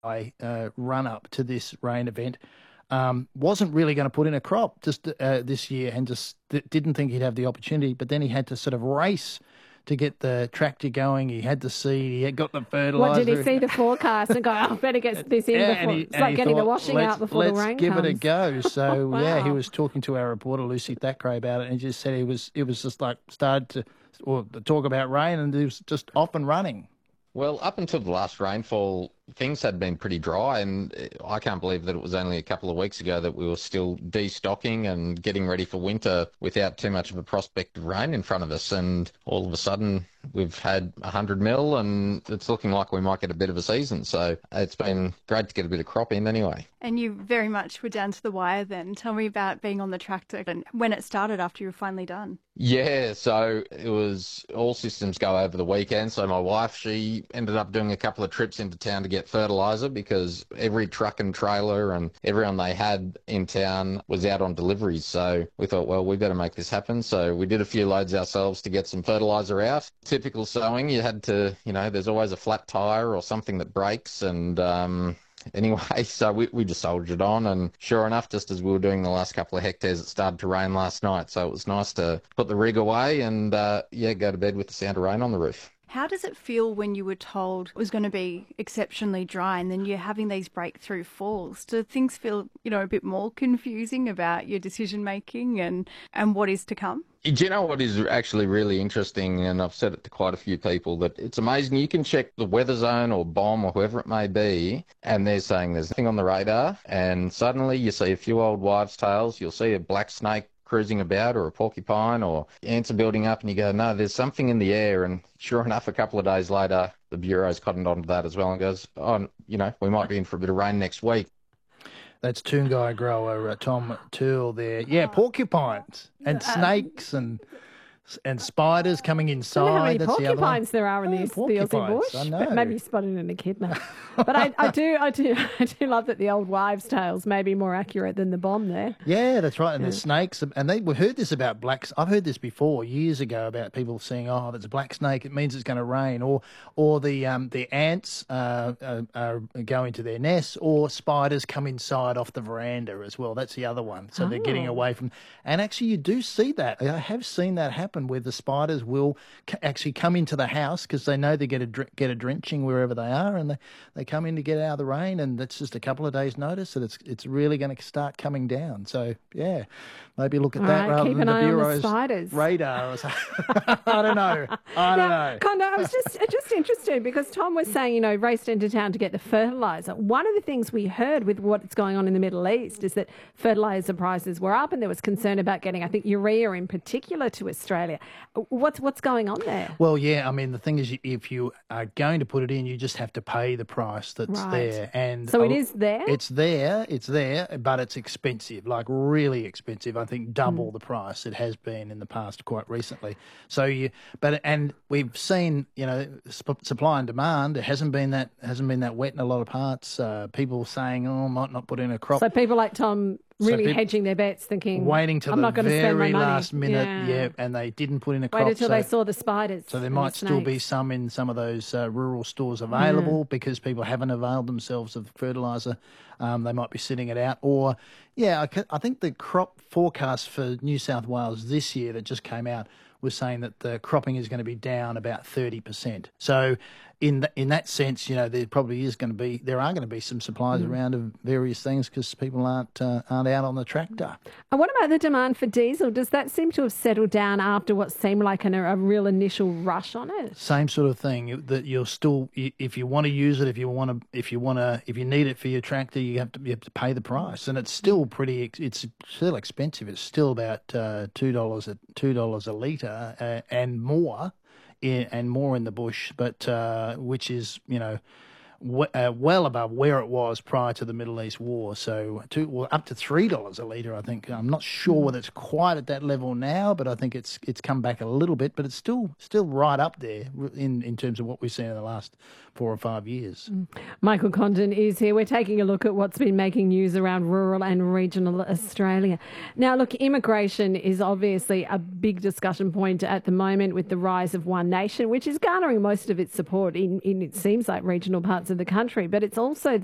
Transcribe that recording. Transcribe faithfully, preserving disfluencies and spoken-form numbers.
uh, run up to this rain event. Um, wasn't really going to put in a crop just uh, this year and just didn't think he'd have the opportunity. But then he had to sort of race to get the tractor going. He had the seed. He had got the fertiliser. What, did he see the forecast and go, oh, I better get this in yeah, before? He, it's like getting thought, the washing out before the rain comes. Let's give comes. it a go. So, wow. yeah, he was talking to our reporter, Lucy Thackeray, about it, and he just said he was, it was just like started to or, talk about rain, and he was just off and running. Well, up until the last rainfall, things had been pretty dry, and I can't believe that it was only a couple of weeks ago that we were still destocking and getting ready for winter without too much of a prospect of rain in front of us. And all of a sudden, we've had one hundred mil, and it's looking like we might get a bit of a season. So it's been great to get a bit of crop in anyway. And you very much were down to the wire then. Tell me about being on the tractor and when it started after you were finally done. Yeah, so it was all systems go over the weekend. So my wife, she ended up doing a couple of trips into town to get fertiliser because every truck and trailer and everyone they had in town was out on deliveries. So we thought, well, we better make this happen. So we did a few loads ourselves to get some fertiliser out. Typical sowing, you had to, you know, there's always a flat tyre or something that breaks, and um anyway, so we, we just soldiered on, and sure enough, just as we were doing the last couple of hectares, it started to rain last night. So it was nice to put the rig away and, uh, yeah, go to bed with the sound of rain on the roof. How does it feel when you were told it was going to be exceptionally dry and then you're having these breakthrough falls? Do things feel, you know, a bit more confusing about your decision making and, and what is to come? Do you know what is actually really interesting, and I've said it to quite a few people, that it's amazing. You can check the weather zone or BOM or whoever it may be, and they're saying there's nothing on the radar, and suddenly you see a few old wives' tales, you'll see a black snake cruising about or a porcupine or ants are building up, and you go, no, there's something in the air. And sure enough, a couple of days later, the Bureau's cottoned onto that as well and goes, oh, you know, we might be in for a bit of rain next week. That's Toongai grower uh, Tom Toole there. Yeah, porcupines and snakes and and spiders coming inside. I don't know how many That's porcupines the there are in oh, the, the Aussie bush. I know. But maybe you spotted an echidna. But I, I do, I do, I do love that the old wives' tales may be more accurate than the BOM there. Yeah, that's right. And yeah. the snakes, and they we heard this about blacks. I've heard this before years ago about people saying, "Oh, if it's a black snake, it means it's going to rain," or or the um the ants uh, uh, uh go into their nests, or spiders come inside off the veranda as well. That's the other one. So oh. they're getting away from. And actually, you do see that. I have seen that happen where the spiders will actually come into the house because they know they get a get a drenching wherever they are, and they, they come in to get out of the rain, and that's just a couple of days' notice that it's it's really going to start coming down. So yeah, maybe look at All that right, rather keep than an the eye Bureau's on the spiders. radar. Or something. I don't know. I don't now, know. Kondo, I was just just interested because Tom was saying, you know, raced into town to get the fertiliser. One of the things we heard with what's going on in the Middle East is that fertiliser prices were up, and there was concern about getting, I think, urea in particular to Australia. What's what's going on there? Well, yeah, I mean, the thing is, if you are going to put it in, you just have to pay the price that's right. there. And so it is there? It's there, it's there, but it's expensive, like really expensive. I think double mm. the price it has been in the past quite recently. So you, but and we've seen, you know, sp- supply and demand. It hasn't been that hasn't been that wet in a lot of parts. Uh, people saying, oh, I might not put in a crop. So people like Tom really so hedging their bets, thinking, waiting till I'm the not going to spend my very money. last minute, yeah. yeah, and they didn't put in a crop. Wait until so, they saw the spiders. So there might the still be some in some of those uh, rural stores available yeah. because people haven't availed themselves of fertiliser. Um, they might be sitting it out. Or, yeah, I, I think the crop forecast for New South Wales this year that just came out was saying that the cropping is going to be down about thirty percent. So in the, in that sense, you know, there probably is going to be, there are going to be some supplies mm. around of various things because people aren't uh, aren't out on the tractor. And what about the demand for diesel? Does that seem to have settled down after what seemed like an, a real initial rush on it? Same sort of thing. That you'll still, if you want to use it, if you want to, if you want to, if you need it for your tractor, you have to you have to pay the price, and it's still pretty. It's still expensive. It's still about uh, two dollars a two dollars a litre uh, and more. In, and more in the bush, but uh, which is, you know, w- uh, well above where it was prior to the Middle East war. So two, well, up to three dollars a litre, I think. I'm not sure whether it's quite at that level now, but I think it's it's come back a little bit, but it's still still right up there in, in terms of what we've seen in the last four or five years. Mm. Michael Condon is here. We're taking a look at what's been making news around rural and regional Australia. Now, look, immigration is obviously a big discussion point at the moment with the rise of One Nation, which is garnering most of its support in, in it seems like regional parts of the country, but it's also